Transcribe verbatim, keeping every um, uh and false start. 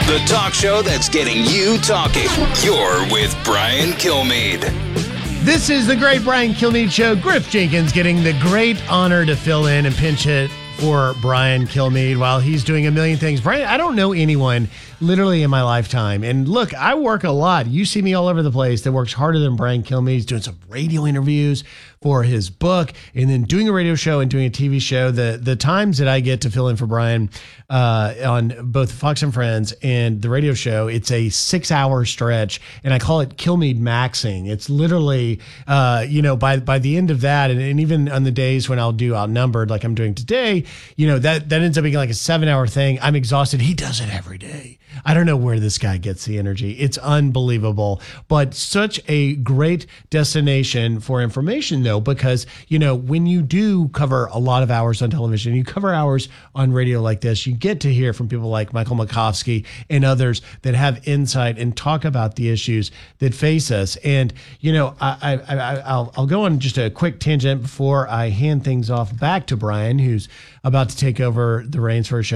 the talk show that's getting you talking. You're with Brian Kilmeade. This is the Great Brian Kilmeade Show. Griff Jenkins getting the great honor to fill in and pinch hit for Brian Kilmeade while he's doing a million things. Brian, I don't know anyone literally in my lifetime. And look, I work a lot. You see me all over the place that works harder than Brian Kilmeade. He's doing some radio interviews for his book and then doing a radio show and doing a T V show. The the times that I get to fill in for Brian uh, on both Fox and Friends and the radio show, it's a six hour stretch and I call it Kilmeade maxing. It's literally, uh, you know, by by the end of that, and, and even on the days when I'll do Outnumbered like I'm doing today, you know, that, that ends up being like a seven hour thing. I'm exhausted. He does it every day. I don't know where this guy gets the energy. It's unbelievable, but such a great destination for information though, because, you know, when you do cover a lot of hours on television, you cover hours on radio like this, you get to hear from people like Michael Makovsky and others that have insight and talk about the issues that face us. And, you know, I, I, I, I'll, I'll go on just a quick tangent before I hand things off back to Brian, who's about to take over the reins for a show.